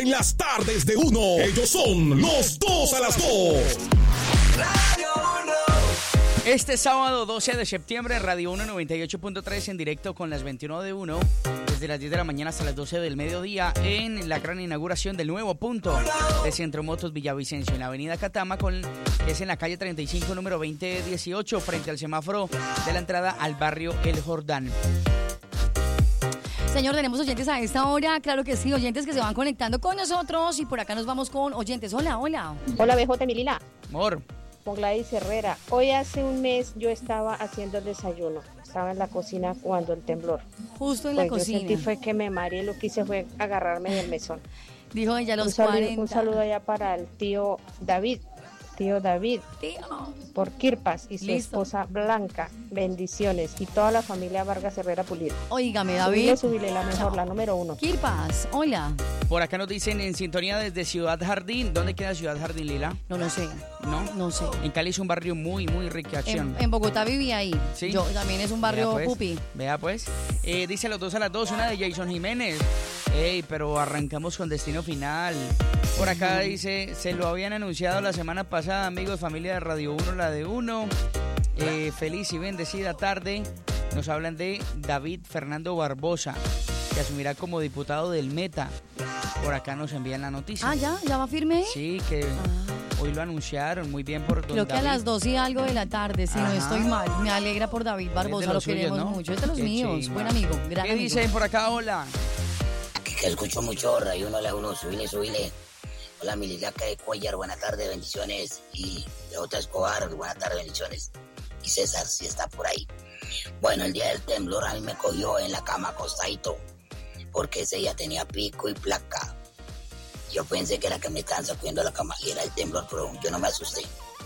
en las tardes de uno. Ellos son los 2 a las 2. Radio 1. Este sábado 12 de septiembre, Radio 1 98.3 en directo con las 21 de 1, desde las 10 de la mañana hasta las 12 del mediodía, en la gran inauguración del nuevo punto de Centro Motos Villavicencio, en la avenida Catama, que es en la calle 35, número 2018, frente al semáforo de la entrada al barrio El Jordán. Señor, tenemos oyentes a esta hora, claro que sí, oyentes que se van conectando con nosotros y por acá nos vamos con oyentes. Hola, hola. Hola, BJ Milila. Amor. Con Gladys Herrera. Hoy hace un mes yo estaba haciendo el desayuno. Estaba en la cocina cuando el temblor. Justo en la cocina. Yo sentí fue que me mareé, lo que hice fue agarrarme del mesón. Dijo ella los 40. Un saludo allá para el tío David. Tío. Por Kirpas y su esposa Blanca. Bendiciones. Y toda la familia Vargas Herrera Pulido. Óigame, David. Subile la mejor, la número 1. Kirpas, hola. Por acá nos dicen en sintonía desde Ciudad Jardín. ¿Dónde queda Ciudad Jardín, Lila? No lo sé. No sé. En Cali es un barrio muy, muy ricación. En Bogotá viví ahí. ¿Sí? Yo también es un barrio pues, pupi. Vea pues. Dice los 2 a las 2, una de Jason Jiménez. Ey, pero arrancamos con Destino Final. Por acá dice, se lo habían anunciado la semana pasada, amigos, familia de Radio 1, la de 1. Feliz y bendecida tarde. Nos hablan de David Fernando Barbosa, que asumirá como diputado del Meta. Por acá nos envían la noticia. Ah, ¿ya va firme? Sí, que hoy lo anunciaron, muy bien por don Creo que David. A las 2 y algo de la tarde, si no estoy mal. Me alegra por David Barbosa, lo queremos ¿no? mucho. Es de los Qué míos, chimba. buen amigo, gran ¿Qué amigo. dicen por acá? Hola. Aquí que escucho mucho Radio 1, la 1, subile. Hola, Mililaca de Cuellar, buena tarde, bendiciones. Y de otra Escobar, buena tarde, bendiciones. Y César, si está por ahí. Bueno, el día del temblor a mí me cogió en la cama acostadito, porque ese día tenía pico y placa. Yo pensé que era que me estaban sacudiendo la cama y era el temblor, pero yo no me asusté.